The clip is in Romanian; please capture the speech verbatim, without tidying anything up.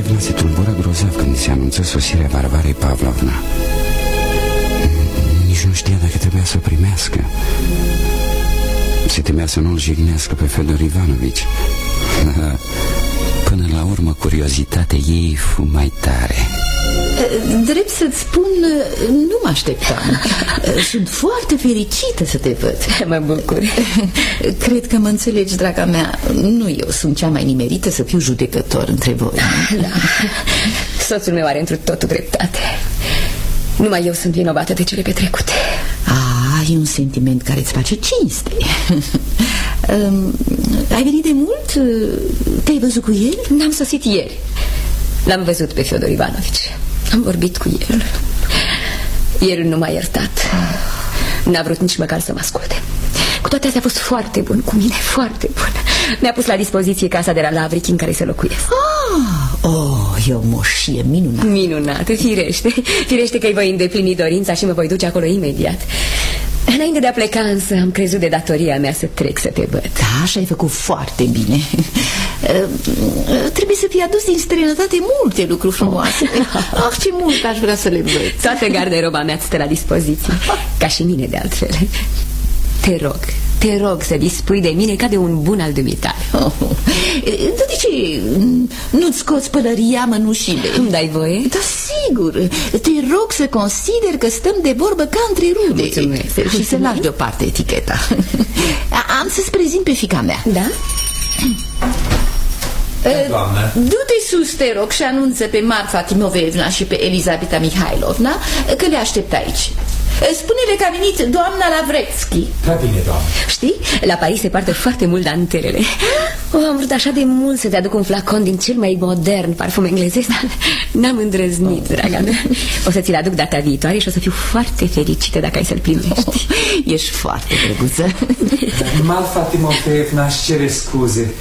Timofeevna se tulbură grozav când se anunță sosirea Varvarei Pavlovna. Nici nu știa dacă trebuia să o primească. Se temea să nu-l jignească pe Fedor Ivanovici. Până la urmă, curiozitatea ei fu mai tare. Drept să-ți spun, nu mă așteptam. Sunt foarte fericită să te văd. Mă bucur. Cred că mă înțelegi, draga mea. Nu eu sunt cea mai nimerită să fiu judecător între voi. Da. Soțul meu are întru totul dreptate. Numai eu sunt vinovată de cele petrecute. Ah, e un sentiment care îți face cinste. um, Ai venit de mult? Te-ai văzut cu el? N-am sosit ieri. L-am văzut pe Fedor Ivanovici. Am vorbit cu el. El nu m-a iertat. N-a vrut nici măcar să mă asculte. Cu toate astea a fost foarte bun cu mine, foarte bun. Mi-a pus la dispoziție casa de la Lavrichi în care să locuiesc. Ah, oh, e o moșie minunată. Minunată, firește. Firește că îi voi îndeplini dorința și mă voi duce acolo imediat. Înainte de a pleca însă am crezut de datoria mea să trec să te văd. Da, și ai făcut foarte bine. Trebuie să fii adus din străinătate multe lucruri frumoase. Ah, ce mult aș vrea să le văd. Toată garderoba mea stă la dispoziție. Ca și mine de altfel. Te rog, te rog să dispui de mine ca de un bun al dumitale. Oh. Dar de ce nu-ți scoți pălăria, mănușile? Îmi dai voie? Da, sigur. Te rog să consider că stăm de vorbă ca între rude. Mulțumesc. Și să lași deoparte eticheta. Am să-ți prezint pe fiica mea. Da? Doamnă. Du-te sus, te rog, și anunță pe Marfa Timofeevna și pe Elizabeta Mihailovna că le aștept aici. Spune-le că a venit doamna Lavrețchi. Prea bine, doamnă. Știi, la Paris se poartă foarte mult dantelele. Oh, am vrut așa de mult să te aduc un flacon din cel mai modern parfum englezesc, dar n-am îndrăznit, draga mea. O să ți-l aduc data viitoare și o să fiu foarte fericită dacă ai să-l primești. Oh, ești foarte drăguță. Marfa Timofeevna își cere scuze.